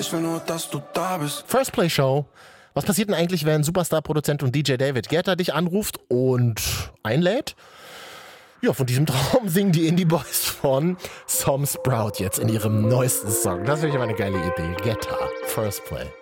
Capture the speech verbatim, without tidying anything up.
Ich will nur, dass du da bist. First Play Show. Was passiert denn eigentlich, wenn Superstar-Produzent und D J David Guetta dich anruft und einlädt? Ja, von diesem Traum singen die Indie Boys von Som Sprout jetzt in ihrem neuesten Song. Das ist wirklich eine geile Idee. Guetta, First Play.